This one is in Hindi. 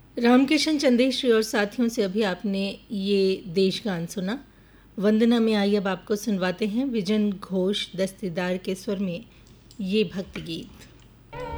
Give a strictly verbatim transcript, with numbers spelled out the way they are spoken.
रामकिशन चंदेश्वरी और साथियों से अभी आपने ये देशगान सुना। वंदना में आई अब आपको सुनवाते हैं विजन घोष दस्तेदार के स्वर में ये भक्ति गीत।